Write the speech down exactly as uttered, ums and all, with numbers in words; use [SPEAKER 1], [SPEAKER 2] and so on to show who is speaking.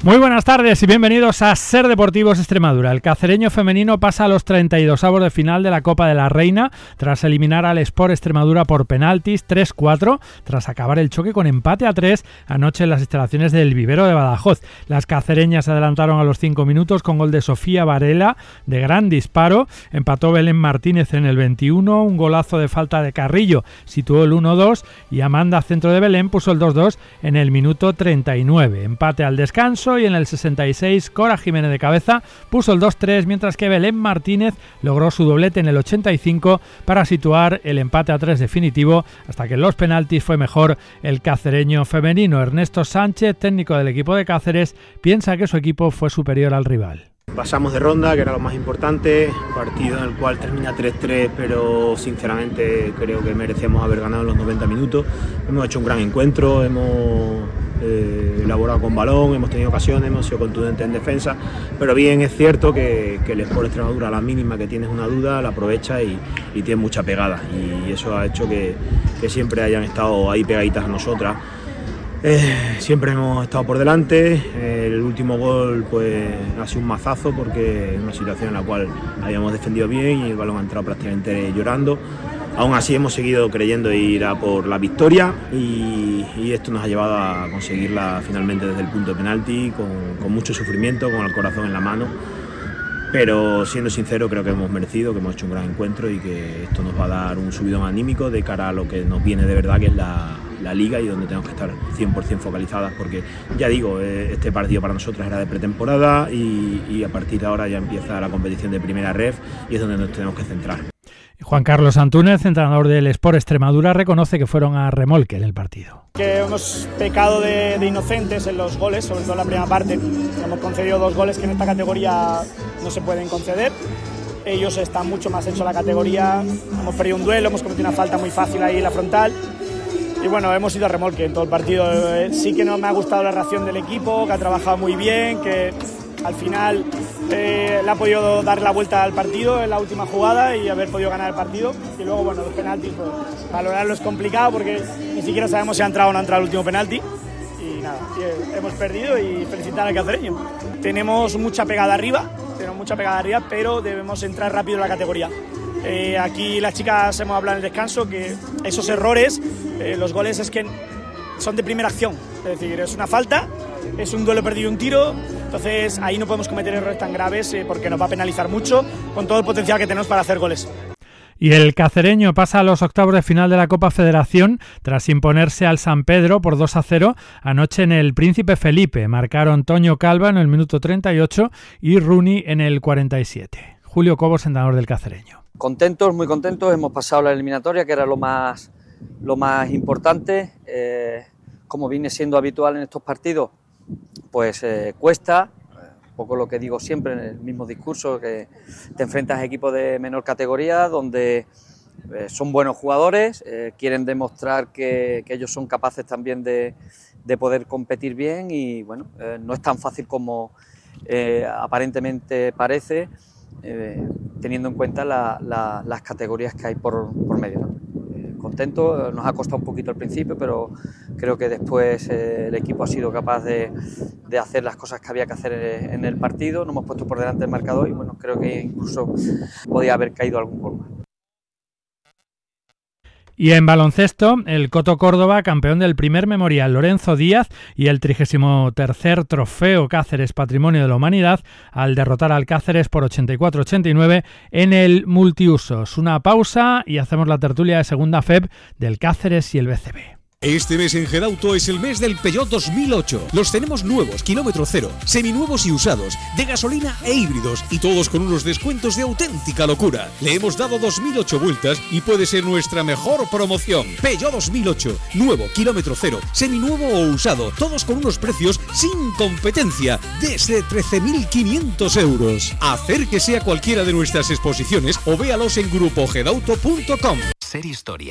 [SPEAKER 1] Muy buenas tardes y bienvenidos a Ser Deportivos Extremadura. El cacereño femenino pasa a los treinta y dos avos de final de la Copa de la Reina tras eliminar al Sport Extremadura por penaltis tres cuatro, tras acabar el choque con empate a tres anoche en las instalaciones del Vivero de Badajoz. Las cacereñas se adelantaron a los cinco minutos con gol de Sofía Varela de gran disparo. Empató Belén Martínez en el veintiuno, un golazo de falta de Carrillo situó el uno dos y Amanda, centro de Belén, puso el dos dos en el minuto treinta y nueve. Empate al descanso y en el sesenta y seis Cora Jiménez de cabeza puso el dos tres, mientras que Belén Martínez logró su doblete en el ochenta y cinco para situar el empate a tres definitivo, hasta que en los penaltis fue mejor el cacereño femenino. Ernesto Sánchez, técnico del equipo de Cáceres, piensa que su equipo fue superior al rival.
[SPEAKER 2] Pasamos de ronda, que era lo más importante, partido en el cual termina tres tres, pero sinceramente creo que merecemos haber ganado los noventa minutos. Hemos hecho un gran encuentro, hemos eh, elaborado con balón, hemos tenido ocasiones, hemos sido contundentes en defensa, pero bien es cierto que, que el Sport Extremadura, a la mínima que tienes una duda, la aprovecha y, y tiene mucha pegada, y eso ha hecho que, que siempre hayan estado ahí pegaditas a nosotras. Eh, siempre hemos estado por delante. Eh, el último gol pues ha sido un mazazo, porque es una situación en la cual habíamos defendido bien y el balón ha entrado prácticamente llorando. Aún así hemos seguido creyendo ir a por la victoria y, y esto nos ha llevado a conseguirla finalmente desde el punto de penalti, con, con mucho sufrimiento, con el corazón en la mano. Pero siendo sincero, creo que hemos merecido, que hemos hecho un gran encuentro y que esto nos va a dar un subidón anímico de cara a lo que nos viene de verdad, que es la, la Liga, y donde tenemos que estar cien por ciento focalizadas, porque ya digo, este partido para nosotros era de pretemporada y, y a partir de ahora ya empieza la competición de primera ref y es donde nos tenemos que centrar.
[SPEAKER 1] Juan Carlos Antúnez, entrenador del Sport Extremadura, reconoce que fueron a remolque en el partido.
[SPEAKER 3] Que hemos pecado de, de inocentes en los goles, sobre todo en la primera parte. Hemos concedido dos goles que en esta categoría no se pueden conceder. Ellos están mucho más hechos a la categoría. Hemos perdido un duelo, hemos cometido una falta muy fácil ahí en la frontal. Y bueno, hemos ido a remolque en todo el partido. Sí que no me ha gustado la reacción del equipo, que ha trabajado muy bien, que al final eh, le ha podido dar la vuelta al partido en la última jugada y haber podido ganar el partido. Y luego, bueno, los penaltis, pues, valorarlo es complicado porque ni siquiera sabemos si ha entrado o no ha entrado el último penalti. Y nada, y hemos perdido, y felicitar al cacereño. Tenemos mucha pegada arriba, tenemos mucha pegada arriba, pero debemos entrar rápido en la categoría. Eh, aquí las chicas hemos hablado en el descanso que esos errores, eh, los goles es que son de primera acción, es decir, es una falta, es un duelo perdido, un tiro, entonces ahí no podemos cometer errores tan graves eh, porque nos va a penalizar mucho con todo el potencial que tenemos para hacer goles.
[SPEAKER 1] Y el cacereño pasa a los octavos de final de la Copa Federación tras imponerse al San Pedro por dos a cero anoche en el Príncipe Felipe. Marcaron Toño Calva en el minuto treinta y ocho y Rooney en el cuarenta y siete. Julio Cobos, entrenador del cacereño.
[SPEAKER 4] Contentos, muy contentos, hemos pasado la eliminatoria, que era lo más, lo más importante. Eh, como viene siendo habitual en estos partidos, pues eh, cuesta, un poco lo que digo siempre en el mismo discurso, que te enfrentas a equipos de menor categoría donde eh, son buenos jugadores, eh, quieren demostrar que, que ellos son capaces también de, de poder competir bien, y bueno, eh, no es tan fácil como eh, aparentemente parece, eh, teniendo en cuenta la, la, las categorías que hay por, por medio, ¿no? Contento, nos ha costado un poquito al principio, pero creo que después eh, el equipo ha sido capaz de, de hacer las cosas que había que hacer en el partido. Nos hemos puesto por delante del marcador y bueno, creo que incluso podía haber caído algún gol más.
[SPEAKER 1] Y en baloncesto, el Coto Córdoba, campeón del primer Memorial Lorenzo Díaz y el trigésimo tercer Trofeo Cáceres Patrimonio de la Humanidad, al derrotar al Cáceres por ochenta y cuatro a ochenta y nueve en el multiusos. Una pausa y hacemos la tertulia de segunda F E B del Cáceres y el B C B.
[SPEAKER 5] Este mes en Gedauto es el mes del Peugeot dos mil ocho. Los tenemos nuevos, kilómetro cero, seminuevos y usados, de gasolina e híbridos, y todos con unos descuentos de auténtica locura. Le hemos dado dos mil ocho vueltas y puede ser nuestra mejor promoción. Peugeot dos mil ocho, nuevo, kilómetro cero, seminuevo o usado, todos con unos precios sin competencia, desde trece mil quinientos euros. Acérquese a cualquiera de nuestras exposiciones o véalos en grupo gedauto punto com.
[SPEAKER 6] Ser historia.